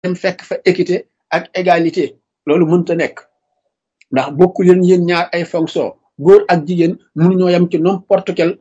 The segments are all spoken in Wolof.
dem fekk fa équité ak égalité loolu mënta nekk ndax bokku leen yéen ñaar ay fonction góor ak jigéen mënuñoo yem ci n'importe quel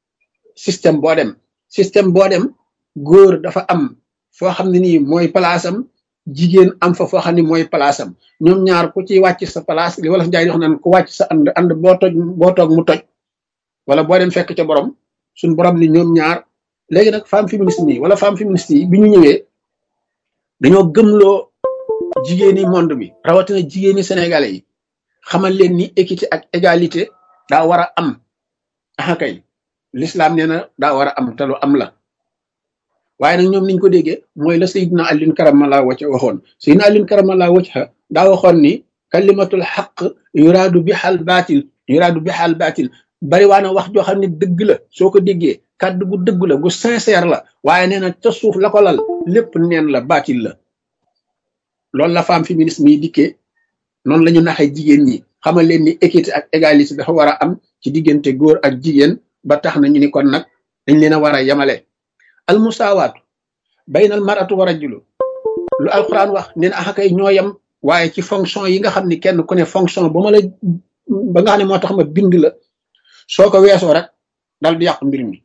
système boo dem góor dafa am foo xam ne nii mooy palaasam jigéen am fa foo xam ne mooy palaasam ñoom ñaar ku ci wàcc sa place li wala njaay di wax naan ku wàcc sa ànd boo toog mu toj wala boo dem fekk ca borom suñ borom ni ñoom ñaar léegi nag femme féministe nii wala femme féministe yi bi ñu ñëwee dañoo gëmloo jigéeni monde bi rawatina jigéeni sénégalais yi xamal leen ni équité ak égalité daa war a am kay l'islam nee na daa war a am te lu am la waaye nag ñoom niñ ko déggee mooy la Seydina Alioune karamallahu wajha waxoon Seydina Alioune karamallahu wajha daa waxoon ni kalimatul xaq yuraadu bihal baatil bari waa na wax joo xam ne dëgg la soo ko déggee kàddu gu dëgg la gu sincère la waaye nee na ca suuf la ko lal lépp neen la baatil la loolu la femme féministe mi dikkee noonu la ñu naxee jigéen ñi xamal leen ni équité ak égalité dafa war a am ci diggante góor ak jigéen ba tax na ñu ni kon nag dañ leen a war a yemale al musaawaatu baynal maratu wa rajulu lu alquran wax nee na kay ñoo yem waaye ci fonction yi nga xam ni kenn ku ne fonction ba nga xam ne moo tax ma bind la soo ko weesoo rek dal di yàq mbir mi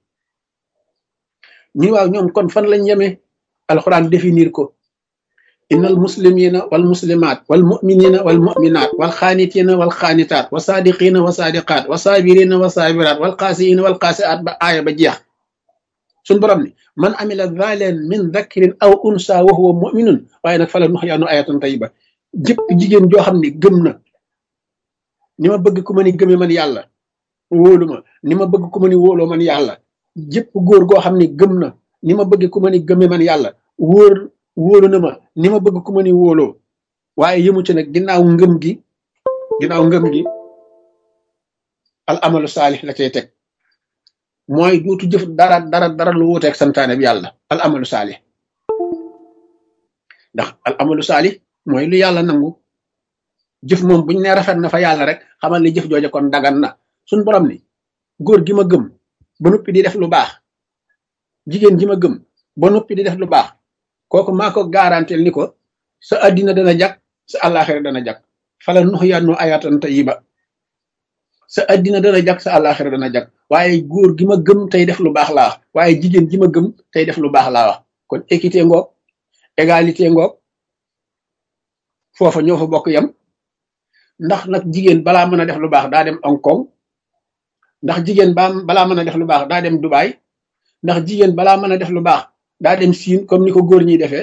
ñi waaw ñoom kon fan lañ yemee alquran définir ko innal muslimina wal muslimat wal muminina wal muminat wal xaanitina wal xaanitaat wa saadiqina wa saadiqaat wa saabirina wa saabiraat wal qaasiina wal qaasiaat ba aaya ba jeex suñ borom ni man amila zaliman min dhakarin aw unsa wa huwa muminun waaye nag fala nuxyaanu ayatan tayiba jëpp jigéen joo xam ne gëm na ni ma bëgg ku ma ni gëme man yàlla wóolu ma ni ma bëgg ku ma ni wóoloo man yàlla jëpp góor goo xam ne gëm na ni ma bëgg ku ma ni gëme man yàlla wóolu na ma ni ma bëgg ku ma ni wóoloo waaye yëmu ci nag ginnaaw ngëm gi al amalu saalih la cay teg mooy duutu jëf dara lu wuuteeg santaane bi yàlla al amalu saalih ndax al amalu saalih mooy lu yàlla nangu jëf moom buñ ne rafet na fa yàlla rek xamal ni jëf jooje kon dagan na suñ borom ni góor gi ma gëm ba noppi di def lu baax jigéen ji ma gëm ba noppi di def lu baax kooku maa ko garantel ni ko sa addina dana jag sa àllaaxira dana jag fala nuxyaanu ayatan tayiba sa addina dana jag sa àllaaxira dana jag waaye góor gi ma gëm tey def lu baax laa wax waaye jigéen ji ma gëm tey def lu baax laa wax kon équité ngoog égalité ngoog foofa ñoo fa bokk yam ndax nag jigéen balaa mën a def lu baax daa dem Hong Kong ndax jigéen balaa mën a def lu baax daa dem Dubaï ndax jigéen balaa mën a def lu baax daa dem Siin comme ni ko góor ñi defee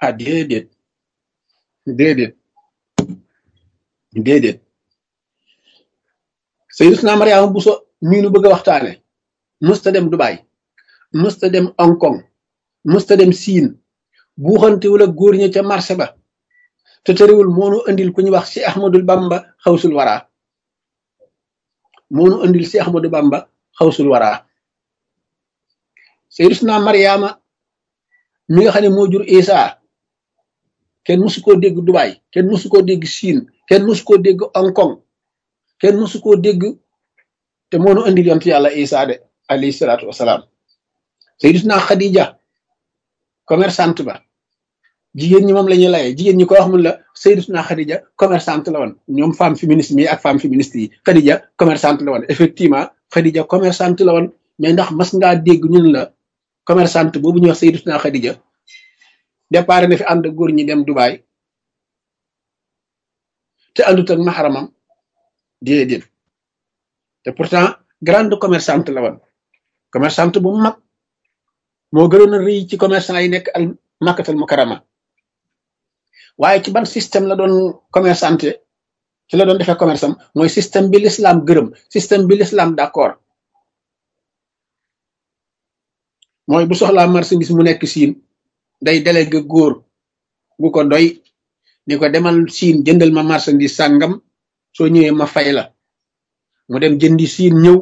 déedéet Sayyidatuna Mariama Bousso mii nu bëgg a waxtaane mësta dem Dubaï mësta dem Hong Kong mësta dem Siin buuxantewul ak góor ñi ca marché ba te tëriwul moonu andil ku ñuy wax si Ahmadul Bamba xawsul waraa moonu andil si Ahmadou Bamba xawsul waraa Sayyidatuna Mariama mi nga xam ne moo jur Isa kenn mësu koo dégg Dubaï kenn mësu koo dégg Chine kenn mësu koo dégg Hong Kong kenn mësu koo dégg te moonu andil yontu yàlla Isa de alayhi salaatu wasalaam Sayyidatuna Khadija commerçante ba jigéen ñi moom la ñuy layee jigéen ñi ko wax mun la Sayyidatuna Khadija commerçante la woon ñoom femme féministe mi ak femme féministe yi Khadija commerçante la woon effectivement Khadija commerçante la woon mais ndax mas ngaa dégg ñun la commerçante boobu ñuy wax Sayyidatuna Khadija départ na fi ànd góor ñi dem Dubaï te àndut ak maxaramam déedéet te pourtant grande commerçante la woon commerçante bu mag moo gënoon a rëy ci commerçant yi nekk al Makkatal Mukarrama waaye ci ban système la doon commerçante ci la doon defee commerce am mooy système bi l'islam gërëm système bi l'islam d'accord mooy bu soxlaa marchandise mu nekk Siin day délégué góor bu ko doy ni ko demal Siin jëndal ma marchandise sàngam soo ñëwee ma fay la mu dem jëndi Siin ñëw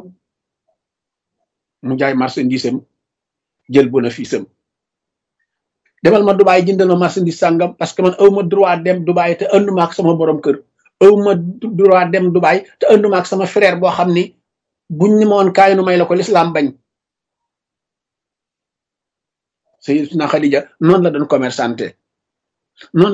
mu jaay marchandise am jël bénéfice am demal ma Dubaay jëndal ma marchandise sàngam parce que man awma droit dem Dubaay te anduma ak sama borom kër awma droit dem Dubaay te anduma ak sama frère boo xam ni buñ ni ma woon kaay nu may la ko l'islam bañ Sayyidatuna Khadija noonu la doon commerçante noonu